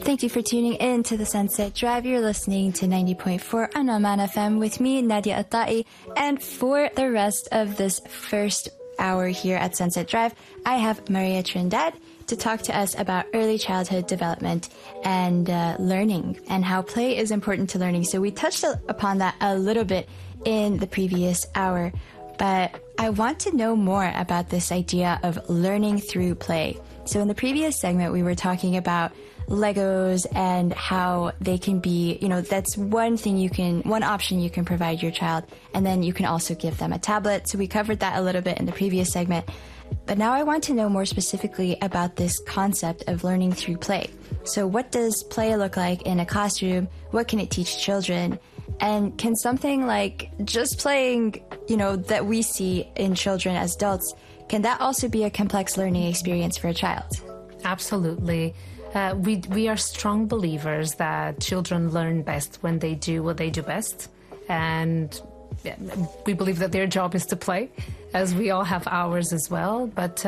Thank you for tuning in to the Sunset Drive. You're listening to 90.4 on Oman FM with me, Nadia Atai. And for the rest of this first hour here at Sunset Drive, I have Maria Trindad to talk to us about early childhood development and learning and how play is important to learning. So we touched upon that a little bit in the previous hour, but I want to know more about this idea of learning through play. So in the previous segment, we were talking about Legos and how they can be, that's one option you can provide your child. And then you can also give them a tablet. So we covered that a little bit in the previous segment. But now I want to know more specifically about this concept of learning through play. So what does play look like in a classroom? What can it teach children? And can something like just playing, that we see in children as adults, can that also be a complex learning experience for a child? Absolutely. We are strong believers that children learn best when they do what they do best. And we believe that their job is to play, as we all have ours as well. But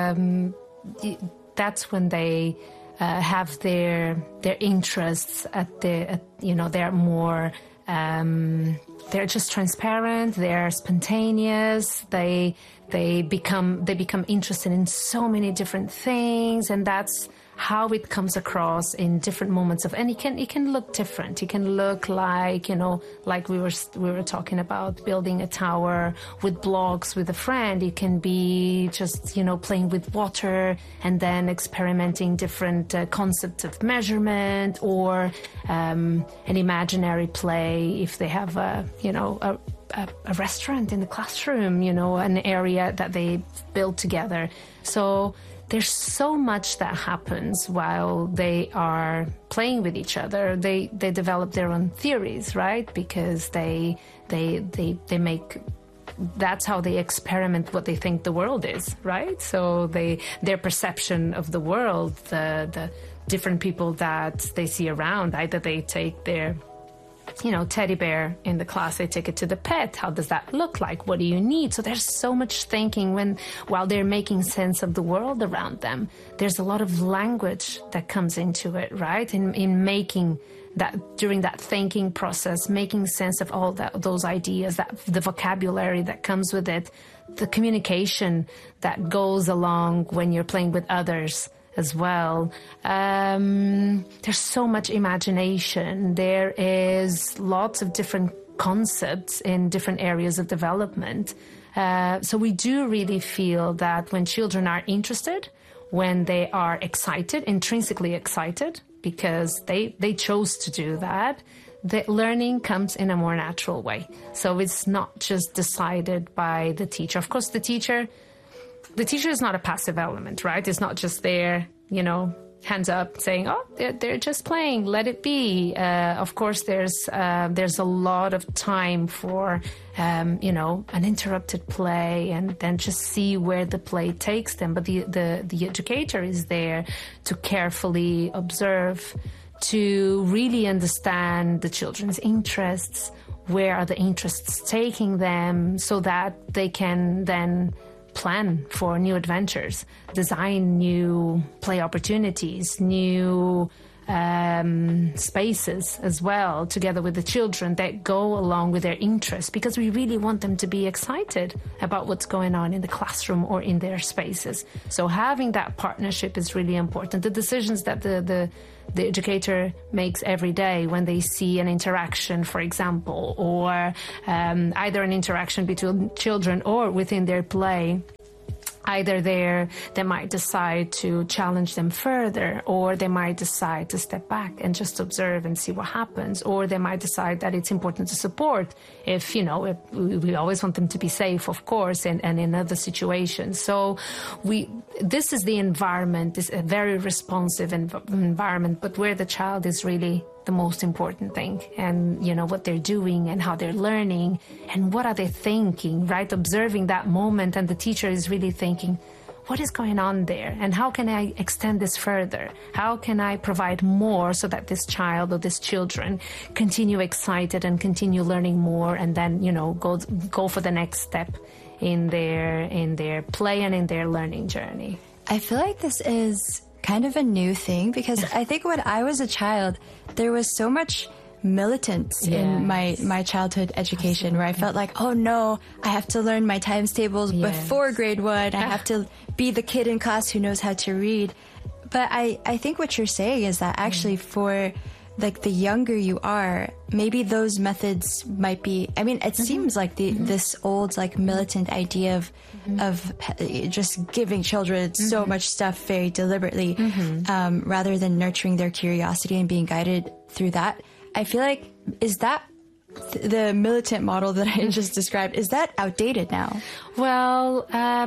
that's when they have their interests they're more... they're just transparent, they're spontaneous, they become interested in so many different things, and that's how it comes across in different moments and it can look different. It can look like, like we were talking about building a tower with blocks with a friend. It can be just, playing with water and then experimenting different concepts of measurement, or an imaginary play if they have a restaurant in the classroom, an area that they build together. So there's so much that happens while they are playing with each other. They develop their own theories, right? Because they make, that's how they experiment what they think the world is, right? So their perception of the world, the different people that they see around, either they take their teddy bear in the class, they take it to the pet. How does that look like? What do you need? So there's so much thinking while they're making sense of the world around them. There's a lot of language that comes into it, right? In making that, during that thinking process, making sense of all those ideas, the vocabulary that comes with it, the communication that goes along when you're playing with others as well. There's so much imagination. There is lots of different concepts in different areas of development. So we do really feel that when children are interested, when they are excited, intrinsically excited, because they chose to do that, the learning comes in a more natural way. So it's not just decided by the teacher. Of course, the teacher is not a passive element, right? It's not just there, hands up saying, oh, they're just playing, let it be. Of course, there's a lot of time for, uninterrupted play, and then just see where the play takes them. But the educator is there to carefully observe, to really understand the children's interests, where are the interests taking them, so that they can then plan for new adventures, design new play opportunities, new spaces as well, together with the children, that go along with their interests, because we really want them to be excited about what's going on in the classroom or in their spaces. So having that partnership is really important. The decisions that the educator makes every day when they see an interaction, for example, or either an interaction between children or within their play, either they might decide to challenge them further, or they might decide to step back and just observe and see what happens, or they might decide that it's important to support if we always want them to be safe, of course, and in other situations. So this is the environment, this a very responsive environment, but where the child is really the most important thing, and what they're doing and how they're learning and what are they thinking, right? Observing that moment, and the teacher is really thinking, what is going on there, and how can I extend this further? How can I provide more so that this child or these children continue excited and continue learning more, and then go for the next step in their play and in their learning journey? I feel like this is kind of a new thing, because I think when I was a child, there was so much militance in my childhood education, where I felt like, oh no, I have to learn my times tables before grade 1. I have to be the kid in class who knows how to read. But I think what you're saying is that actually for like the younger you are, maybe those methods might be, I mean, it seems like this old like militant idea of just giving children so much stuff very deliberately, rather than nurturing their curiosity and being guided through that. I feel like, is that the militant model that I just described, is that outdated now? Well,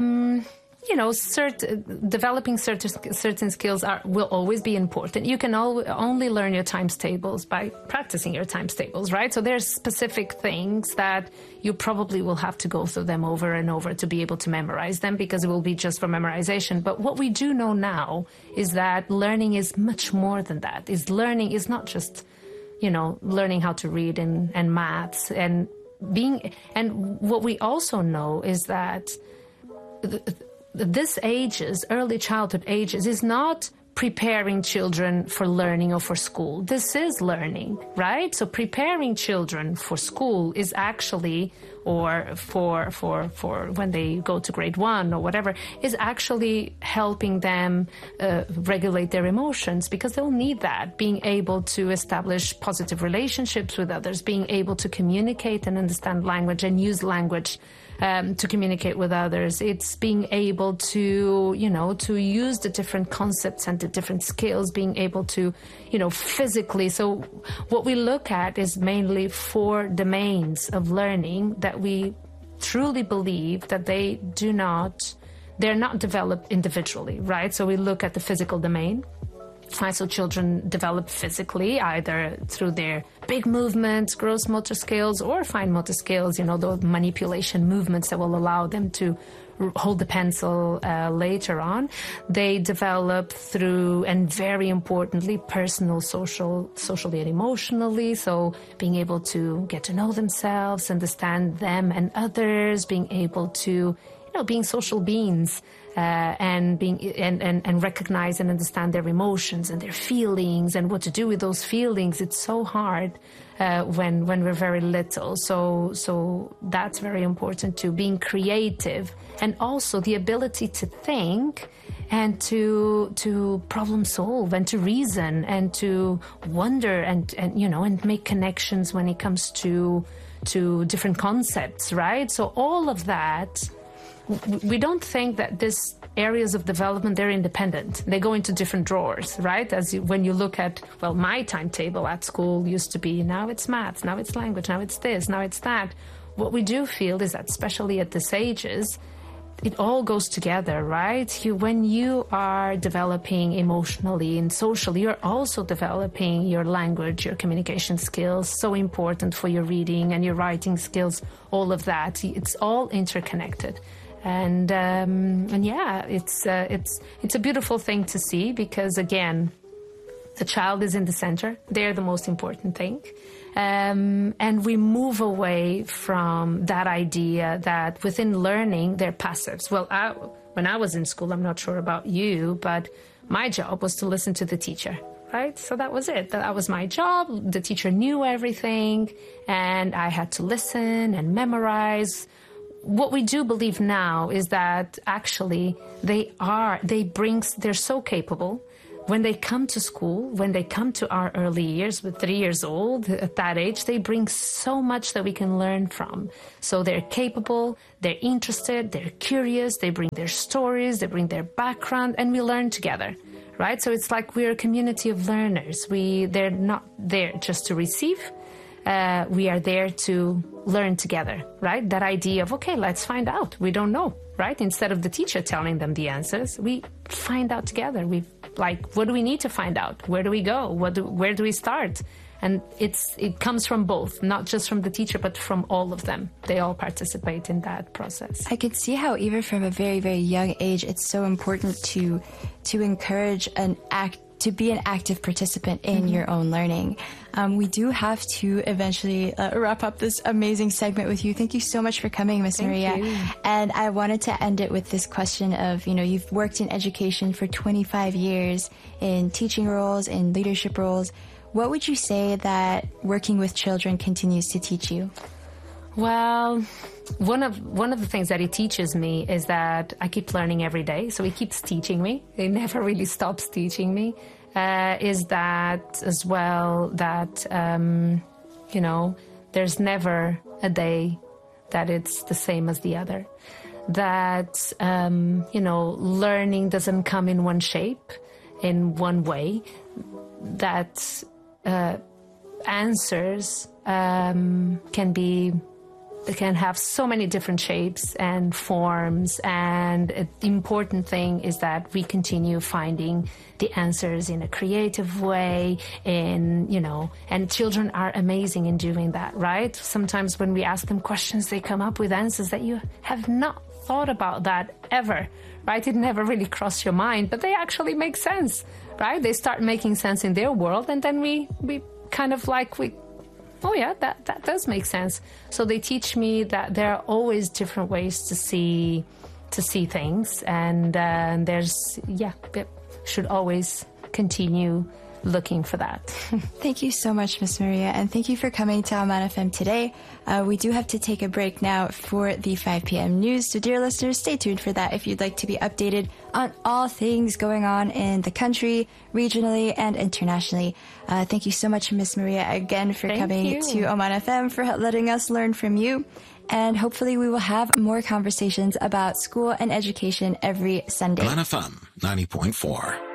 developing certain skills will always be important. You can only learn your times tables by practicing your times tables, right? So there's specific things that you probably will have to go through them over and over to be able to memorize them, because it will be just for memorization. But what we do know now is that learning is much more than that. Learning is not just learning how to read and maths and what we also know is that this ages, early childhood ages, is not preparing children for learning or for school. This is learning, right? So preparing children for school is actually, or for when they go to grade 1 or whatever, is actually helping them regulate their emotions, because they'll need that. Being able to establish positive relationships with others, being able to communicate and understand language and use language to communicate with others. It's being able to use the different concepts and the different skills, being able to, physically. So what we look at is mainly 4 domains of learning that we truly believe that they're not developed individually, right? So we look at the physical domain. Right, so children develop physically, either through their big movements, gross motor skills, or fine motor skills, the manipulation movements that will allow them to hold the pencil later on. They develop through, and very importantly, personal, socially and emotionally. So being able to get to know themselves, understand them and others, being able to, being social beings. And recognize and understand their emotions and their feelings and what to do with those feelings. It's so hard when we're very little. So that's very important too. Being creative, and also the ability to think and to problem solve and to reason and to wonder and make connections when it comes to different concepts, right? So all of that. We don't think that these areas of development, they're independent. They go into different drawers, right? When you look at, my timetable at school used to be, now it's maths, now it's language, now it's this, now it's that. What we do feel is that, especially at this ages, it all goes together, right? When you are developing emotionally and socially, you're also developing your language, your communication skills, so important for your reading and your writing skills, all of that. It's all interconnected. And it's a beautiful thing to see, because again, the child is in the center. They're the most important thing. And we move away from that idea that within learning, they're passives. Well, when I was in school, I'm not sure about you, but my job was to listen to the teacher, right? So that was it. That was my job. The teacher knew everything, and I had to listen and memorize. What we do believe now is that actually they're so capable. When they come to school, when they come to our early years, with 3 years old, at that age, they bring so much that we can learn from. So they're capable, they're interested, they're curious, they bring their stories, they bring their background, and we learn together, right? So it's like we're a community of learners. They're not there just to receive. We are there to learn together, right? That idea of, okay, let's find out. We don't know, right? Instead of the teacher telling them the answers, we find out together. What do we need to find out? Where do we go? Where do we start? And it comes from both, not just from the teacher, but from all of them. They all participate in that process. I could see how even from a very, very young age, it's so important to encourage an to be an active participant in your own learning. We do have to eventually wrap up this amazing segment with you. Thank you so much for coming, Miss Maria. You. And I wanted to end it with this question of, you've worked in education for 25 years in teaching roles, in leadership roles. What would you say that working with children continues to teach you? Well, one of the things that it teaches me is that I keep learning every day. So it keeps teaching me. It never really stops teaching me. Is that as well that, there's never a day that it's the same as the other. That, learning doesn't come in one shape, in one way. That answers can have so many different shapes and forms, and the important thing is that we continue finding the answers in a creative way, and children are amazing in doing that, right? Sometimes when we ask them questions, they come up with answers that you have not thought about that ever, right? It never really crossed your mind, but they actually make sense, right? They start making sense in their world, and then we kind of oh yeah, that does make sense. So they teach me that there are always different ways to see things, and should always continue looking for that. Thank you so much, Miss Maria, and thank you for coming to Oman FM today. We do have to take a break now for the 5 p.m. news, so dear listeners, stay tuned for that if you'd like to be updated on all things going on in the country, regionally, and internationally. Thank you so much, Miss Maria, again for coming to Oman FM, for letting us learn from you. And hopefully we will have more conversations about school and education every Sunday. Oman FM 90.4.